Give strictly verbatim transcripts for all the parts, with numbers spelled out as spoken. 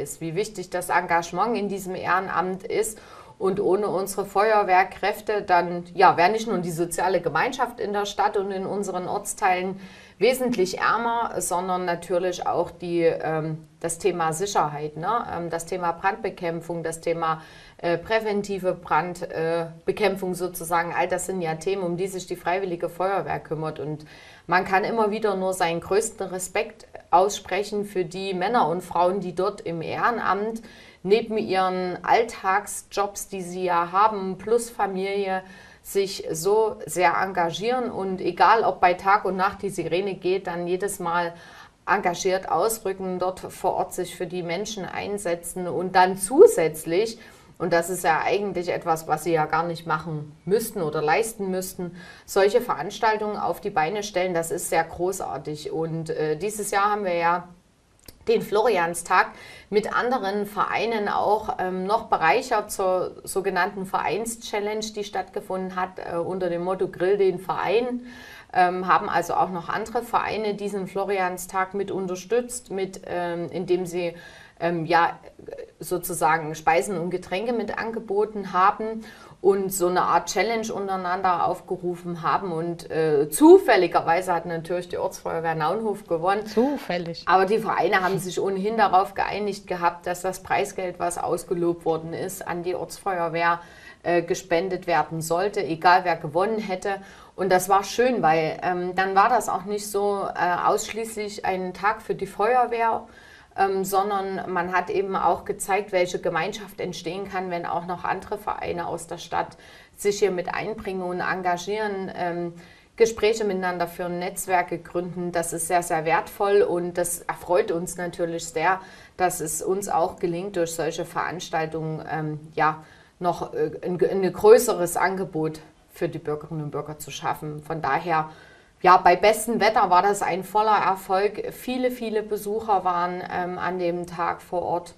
ist, wie wichtig das Engagement in diesem Ehrenamt ist. Und ohne unsere Feuerwehrkräfte, dann ja, wäre nicht nur die soziale Gemeinschaft in der Stadt und in unseren Ortsteilen wesentlich ärmer, sondern natürlich auch die, ähm, das Thema Sicherheit, ne? ähm, das Thema Brandbekämpfung, das Thema äh, präventive Brandbekämpfung äh, sozusagen. All das sind ja Themen, um die sich die Freiwillige Feuerwehr kümmert. Und man kann immer wieder nur seinen größten Respekt aussprechen für die Männer und Frauen, die dort im Ehrenamt neben ihren Alltagsjobs, die sie ja haben, plus Familie, sich so sehr engagieren und egal, ob bei Tag und Nacht die Sirene geht, dann jedes Mal engagiert ausrücken, dort vor Ort sich für die Menschen einsetzen und dann zusätzlich, und das ist ja eigentlich etwas, was sie ja gar nicht machen müssten oder leisten müssten, solche Veranstaltungen auf die Beine stellen, das ist sehr großartig. Und äh, dieses Jahr haben wir ja den Florianstag mit anderen Vereinen auch ähm, noch bereichert zur sogenannten Vereins-Challenge, die stattgefunden hat äh, unter dem Motto Grill den Verein. Ähm, haben also auch noch andere Vereine diesen Florianstag mit unterstützt, mit, ähm, indem sie ähm, ja, sozusagen Speisen und Getränke mit angeboten haben und so eine Art Challenge untereinander aufgerufen haben. Und äh, zufälligerweise hat natürlich die Ortsfeuerwehr Naunhof gewonnen. Zufällig. Aber die Vereine haben sich ohnehin darauf geeinigt gehabt, dass das Preisgeld, was ausgelobt worden ist, an die Ortsfeuerwehr äh, gespendet werden sollte, egal wer gewonnen hätte. Und das war schön, weil ähm, dann war das auch nicht so äh, ausschließlich ein Tag für die Feuerwehr, Ähm, sondern man hat eben auch gezeigt, welche Gemeinschaft entstehen kann, wenn auch noch andere Vereine aus der Stadt sich hier mit einbringen und engagieren, ähm, Gespräche miteinander führen, Netzwerke gründen. Das ist sehr, sehr wertvoll und das erfreut uns natürlich sehr, dass es uns auch gelingt, durch solche Veranstaltungen ähm, ja, noch äh, ein, ein größeres Angebot für die Bürgerinnen und Bürger zu schaffen. Von daher, ja, bei bestem Wetter war das ein voller Erfolg. Viele, viele Besucher waren ähm, an dem Tag vor Ort.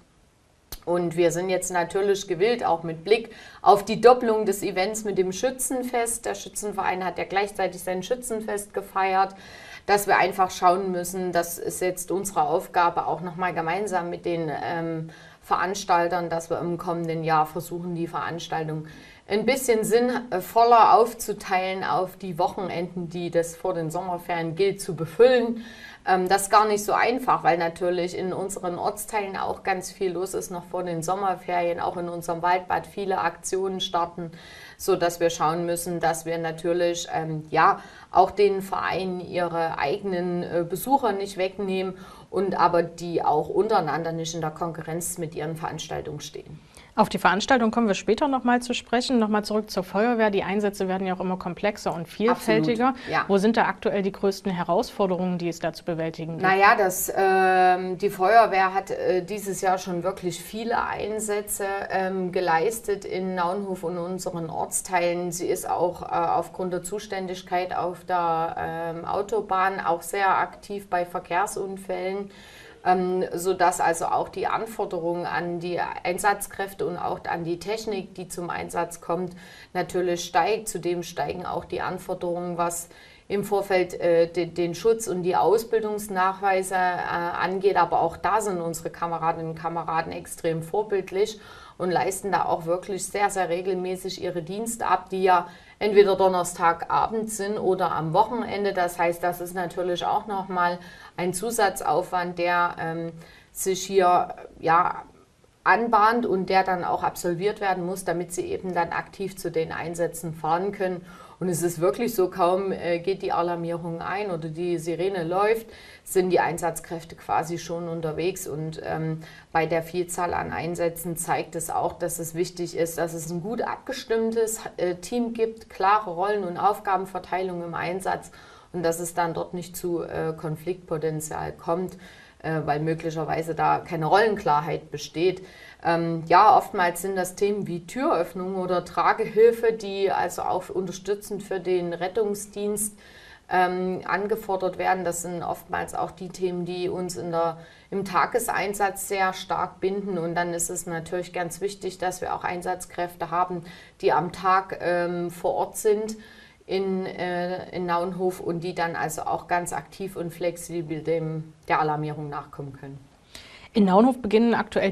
Und wir sind jetzt natürlich gewillt, auch mit Blick auf die Doppelung des Events mit dem Schützenfest. Der Schützenverein hat ja gleichzeitig sein Schützenfest gefeiert, dass wir einfach schauen müssen, das ist jetzt unsere Aufgabe, auch nochmal gemeinsam mit den ähm, Veranstaltern, dass wir im kommenden Jahr versuchen, die Veranstaltung ein bisschen sinnvoller aufzuteilen auf die Wochenenden, die das vor den Sommerferien gilt, zu befüllen. Das ist gar nicht so einfach, weil natürlich in unseren Ortsteilen auch ganz viel los ist, noch vor den Sommerferien, auch in unserem Waldbad viele Aktionen starten, sodass wir schauen müssen, dass wir natürlich ähm, ja, auch den Vereinen ihre eigenen äh, Besucher nicht wegnehmen und aber die auch untereinander nicht in der Konkurrenz mit ihren Veranstaltungen stehen. Auf die Veranstaltung kommen wir später nochmal zu sprechen. Nochmal zurück zur Feuerwehr. Die Einsätze werden ja auch immer komplexer und vielfältiger. Ja. Wo sind da aktuell die größten Herausforderungen, die es da zu bewältigen gibt? Naja, das, äh, die Feuerwehr hat äh, dieses Jahr schon wirklich viele Einsätze ähm, geleistet in Naunhof und unseren Ortsteilen. Sie ist auch äh, aufgrund der Zuständigkeit auf der ähm, Autobahn auch sehr aktiv bei Verkehrsunfällen. Ähm, sodass also auch die Anforderungen an die Einsatzkräfte und auch an die Technik, die zum Einsatz kommt, natürlich steigt. Zudem steigen auch die Anforderungen, was im Vorfeld äh, de, den Schutz und die Ausbildungsnachweise äh, angeht. Aber auch da sind unsere Kameradinnen und Kameraden extrem vorbildlich und leisten da auch wirklich sehr, sehr regelmäßig ihre Dienste ab, die ja entweder Donnerstagabend sind oder am Wochenende. Das heißt, das ist natürlich auch nochmal ein Zusatzaufwand, der ähm, sich hier ja, anbahnt und der dann auch absolviert werden muss, damit sie eben dann aktiv zu den Einsätzen fahren können. Und es ist wirklich so, kaum äh, geht die Alarmierung ein oder die Sirene läuft, sind die Einsatzkräfte quasi schon unterwegs. Und ähm, bei der Vielzahl an Einsätzen zeigt es auch, dass es wichtig ist, dass es ein gut abgestimmtes äh, Team gibt, klare Rollen- und Aufgabenverteilung im Einsatz und dass es dann dort nicht zu äh, Konfliktpotenzial kommt, äh, weil möglicherweise da keine Rollenklarheit besteht. Ähm, ja, oftmals sind das Themen wie Türöffnung oder Tragehilfe, die also auch unterstützend für den Rettungsdienst ähm, angefordert werden. Das sind oftmals auch die Themen, die uns in der, im Tageseinsatz sehr stark binden. Und dann ist es natürlich ganz wichtig, dass wir auch Einsatzkräfte haben, die am Tag ähm, vor Ort sind in, äh, in Naunhof und die dann also auch ganz aktiv und flexibel dem, der Alarmierung nachkommen können. In Naunhof beginnen aktuell